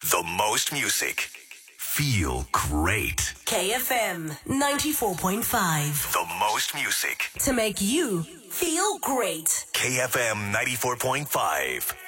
The most music. Feel great. KFM 94.5. The most music. To make you feel great. KFM 94.5.